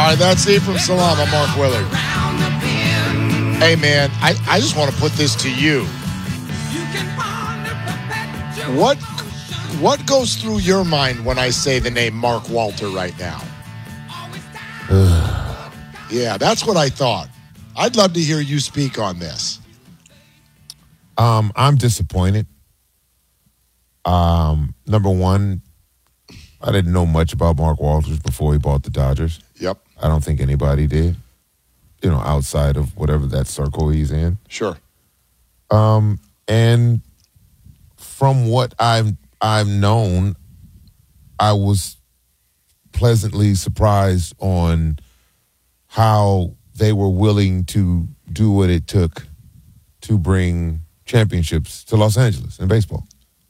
right, that's Eve from Salam. I'm Mark Willard. Hey, man, I just want to put this to you. What goes through your mind when I say the name Mark Walter right now? Yeah, that's what I thought. I'd love to hear you speak on this. I'm disappointed. Number one, I didn't know much about Mark Walters before he bought the Dodgers. Yep. I don't think anybody did, outside of whatever that circle he's in. Sure. And from what I've known, I was pleasantly surprised on how they were willing to do what it took to bring championships to Los Angeles in baseball.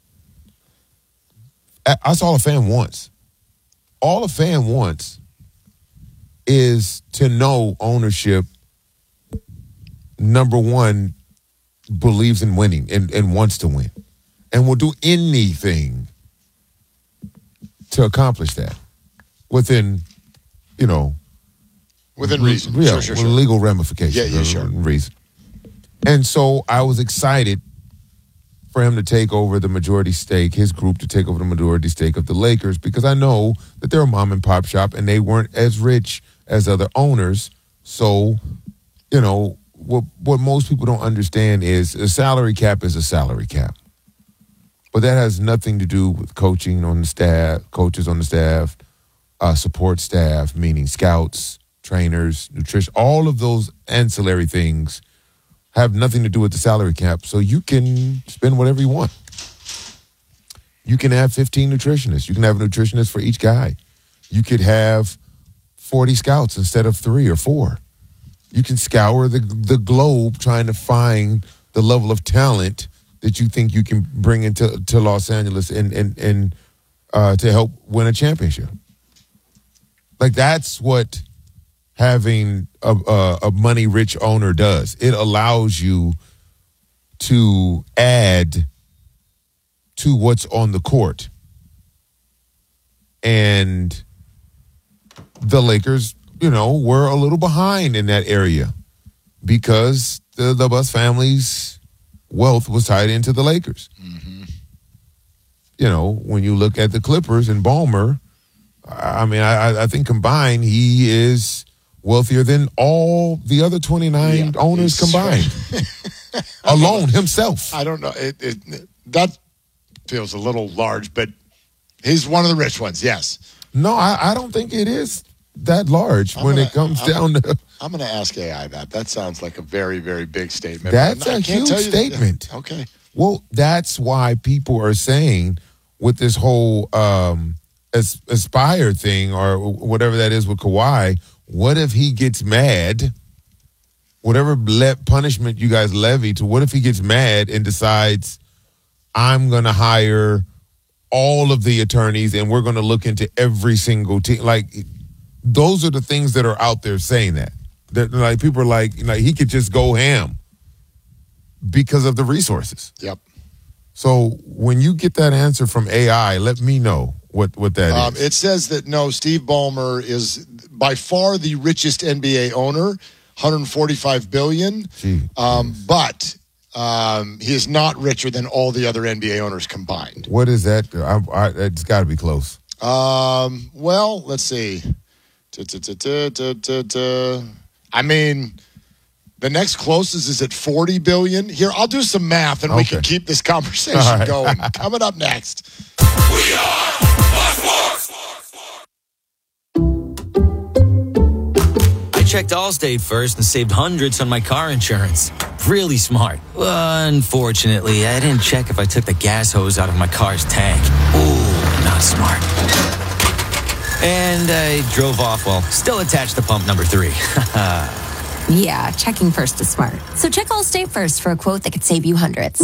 That's all a fan wants. All a fan wants is to know ownership, number one, believes in winning and wants to win and will do anything to accomplish that within reason. Yeah, sure. with legal ramifications. Yeah, sure. Reason. And so I was excited for him to take over the majority stake, his group to take over the majority stake of the Lakers, because I know that they're a mom and pop shop and they weren't as rich as other owners. So, what most people don't understand is a salary cap is a salary cap. But that has nothing to do with coaching on the staff, coaches on the staff, support staff, meaning scouts, trainers, nutrition, all of those ancillary things have nothing to do with the salary cap. So you can spend whatever you want. You can have 15 nutritionists. You can have a nutritionist for each guy. You could have 40 scouts instead of 3 or 4. You can scour the globe trying to find the level of talent that you think you can bring into Los Angeles and to help win a championship. Like, that's what having a money-rich owner does. It allows you to add to what's on the court. And the Lakers, were a little behind in that area because the Buss family's wealth was tied into the Lakers. Mm-hmm. When you look at the Clippers and Ballmer, I think combined he is wealthier than all the other 29 owners combined. Alone, himself. I don't know. That feels a little large, but he's one of the rich ones, yes. No, I don't think it is that large it comes down to... I'm going to ask AI that. That sounds like a very, very big statement. That's a huge statement. Okay. Well, that's why people are saying with this whole Aspire thing or whatever that is with Kawhi, what if he gets mad, whatever punishment you guys levy to, what if he gets mad and decides, I'm going to hire all of the attorneys and we're going to look into every single team. Like, those are the things that are out there saying that. Like, people are like he could just go ham because of the resources. Yep. So when you get that answer from AI, let me know what that is. It says that, no, Steve Ballmer is by far the richest NBA owner, $145 billion. But he is not richer than all the other NBA owners combined. What is that? It's got to be close. Well, let's see. The next closest is at $40 billion. Here, I'll do some math and we can keep this conversation going. Coming up next. We are I checked Allstate first and saved hundreds on my car insurance. Really smart. Unfortunately, I didn't check if I took the gas hose out of my car's tank. Ooh, not smart. And I drove off while still attached to pump number 3. Yeah, checking first is smart. So check Allstate first for a quote that could save you hundreds.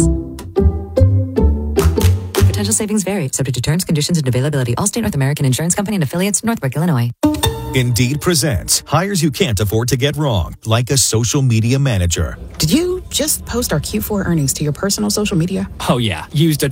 Potential savings vary, subject to terms, conditions, and availability. Allstate North American Insurance Company and affiliates, Northbrook, Illinois. Indeed presents hires you can't afford to get wrong, like a social media manager. Did you just post our Q4 earnings to your personal social media? Oh, yeah. Used a